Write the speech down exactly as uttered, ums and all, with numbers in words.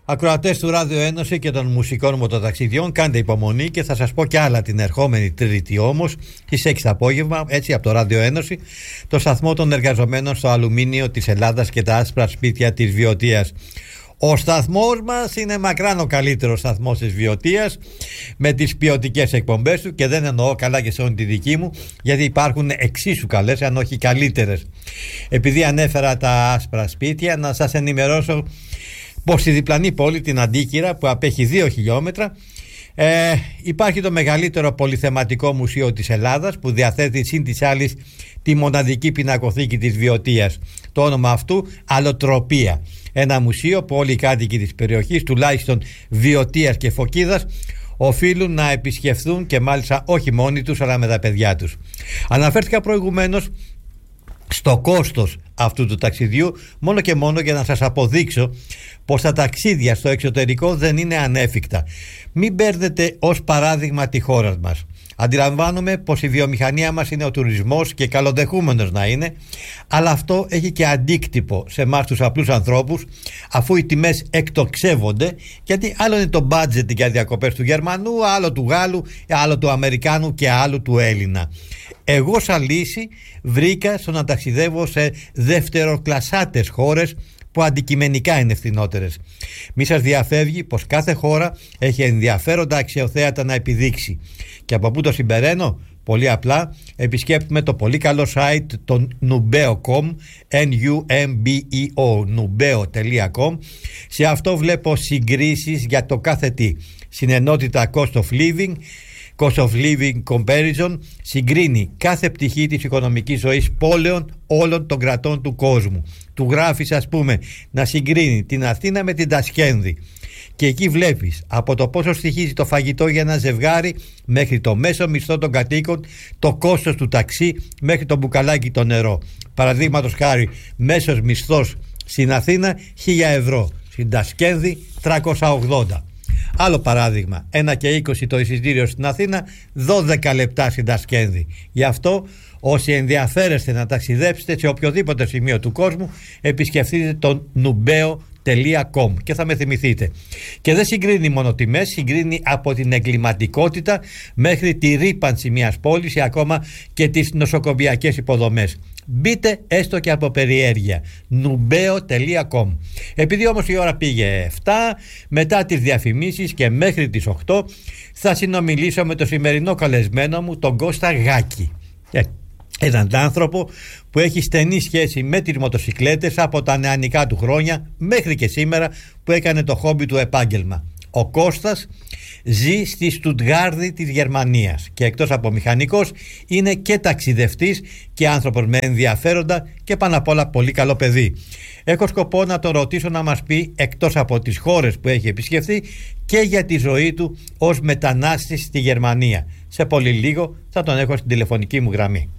Ακροατές του Ράδιο Ένωση και των μουσικών μοτοταξιδιών, κάντε υπομονή και θα σας πω κι άλλα την ερχόμενη Τρίτη όμως, στις έξι το απόγευμα, έτσι από το Ράδιο Ένωση, το σταθμό των εργαζομένων στο αλουμίνιο της Ελλάδας και τα άσπρα σπίτια της Βιωτίας. Ο σταθμός μας είναι μακράν ο καλύτερος σταθμός της Βιωτίας, με τις ποιοτικές εκπομπές του, και δεν εννοώ καλά και σε όλη τη δική μου, γιατί υπάρχουν εξίσου καλές, αν όχι καλύτερες. Επειδή ανέφερα τα άσπρα σπίτια, να σας ενημερώσω πως στη διπλανή πόλη, την Αντίκυρα, που απέχει δύο χιλιόμετρα, ε, υπάρχει το μεγαλύτερο πολυθεματικό μουσείο της Ελλάδας, που διαθέτει συν της άλλης τη μοναδική πινακοθήκη της Βιωτίας. Το όνομα αυτού Αλλοτροπία. Ένα μουσείο που όλοι οι κάτοικοι της περιοχής, τουλάχιστον Βιωτίας και Φωκίδας, οφείλουν να επισκεφθούν, και μάλιστα όχι μόνοι τους αλλά με τα παιδιά τους. Αναφέρθηκα προηγουμένως στο κόστος αυτού του ταξιδιού, μόνο και μόνο για να σας αποδείξω πως τα ταξίδια στο εξωτερικό δεν είναι ανέφικτα. Μην παίρνετε ως παράδειγμα τη χώρα μας. Αντιλαμβάνομαι πως η βιομηχανία μας είναι ο τουρισμός, και καλοδεχούμενος να είναι, αλλά αυτό έχει και αντίκτυπο σε εμάς τους απλούς ανθρώπους, αφού οι τιμές εκτοξεύονται, γιατί άλλο είναι το μπάτζετ για διακοπές του Γερμανού, άλλο του Γάλλου, άλλο του Αμερικάνου και άλλο του Έλληνα. Εγώ σαν λύση βρήκα στο να ταξιδεύω σε δευτεροκλασσάτες χώρες που αντικειμενικά είναι φθηνότερες. Μη σας διαφεύγει πως κάθε χώρα έχει ενδιαφέροντα αξιοθέατα να επιδείξει. Και από πού το συμπεραίνω? Πολύ απλά, επισκέπτουμε το πολύ καλό site των numbeo τελεία com, N-U-M-B-E-O, numbeo τελεία com. Σε αυτό βλέπω συγκρίσεις για το κάθε τι. Συνενότητα cost of living, cost of living comparison, συγκρίνει κάθε πτυχή της οικονομικής ζωής πόλεων όλων των κρατών του κόσμου. Του γράφεις, ας πούμε, να συγκρίνει την Αθήνα με την Τασκένδη, και εκεί βλέπεις από το πόσο στοιχίζει το φαγητό για ένα ζευγάρι μέχρι το μέσο μισθό των κατοίκων, το κόστος του ταξί μέχρι το μπουκαλάκι το νερό. Παραδείγματος χάρη, μέσος μισθός στην Αθήνα χίλια ευρώ, στην Τασκένδη τριακόσια ογδόντα. Άλλο παράδειγμα, ένα και είκοσι το εισιτήριο στην Αθήνα, δώδεκα λεπτά στην Τασκένδη. Γι' αυτό όσοι ενδιαφέρεστε να ταξιδέψετε σε οποιοδήποτε σημείο του κόσμου, επισκεφτείτε τον numbeo τελεία com και θα με θυμηθείτε. Και δεν συγκρίνει μόνο τιμές, συγκρίνει από την εγκληματικότητα μέχρι τη ρύπανση μιας πόλης ή ακόμα και τις νοσοκομιακές υποδομές. Μπείτε έστω και από περιέργεια, numbeo τελεία com. Επειδή όμως η ώρα πήγε επτά, μετά τις διαφημίσεις και μέχρι τις οκτώ θα συνομιλήσω με το σημερινό καλεσμένο μου, τον Κώστα Γάκη. Ε, έναν άνθρωπο που έχει στενή σχέση με τις μοτοσικλέτες από τα νεανικά του χρόνια μέχρι και σήμερα, που έκανε το χόμπι του επάγγελμα. Ο Κώστας ζει στη Στουτγκάρδη της Γερμανίας και εκτός από μηχανικός είναι και ταξιδευτής και άνθρωπος με ενδιαφέροντα και πάνω απ' όλα πολύ καλό παιδί. Έχω σκοπό να τον ρωτήσω να μας πει, εκτός από τις χώρες που έχει επισκεφθεί, και για τη ζωή του ως μετανάστης στη Γερμανία. Σε πολύ λίγο θα τον έχω στην τηλεφωνική μου γραμμή.